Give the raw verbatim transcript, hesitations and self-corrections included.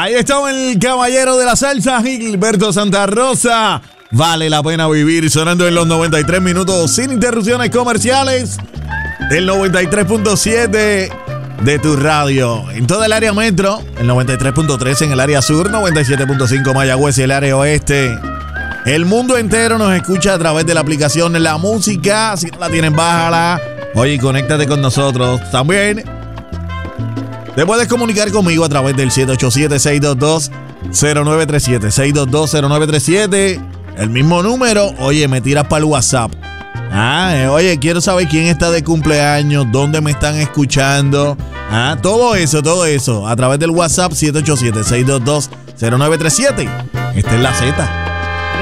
Ahí estaba el caballero de la salsa, Gilberto Santa Rosa. Vale la pena vivir, sonando en los noventa y tres minutos sin interrupciones comerciales del noventa y tres punto siete de tu radio. En toda el área metro, el noventa y tres punto tres en el área sur, noventa y siete punto cinco Mayagüez y el área oeste. El mundo entero nos escucha a través de la aplicación La Música. Si no la tienen, bájala. Oye, conéctate con nosotros también. Te puedes comunicar conmigo a través del siete ocho siete, seis dos dos, cero nueve tres siete. seis dos dos, cero nueve tres siete. El mismo número. Oye, me tiras para el WhatsApp. Ah, eh, oye, quiero saber quién está de cumpleaños, dónde me están escuchando. Ah, todo eso, todo eso. A través del WhatsApp siete ocho siete, seis dos dos, cero nueve tres siete. Esta es la Z.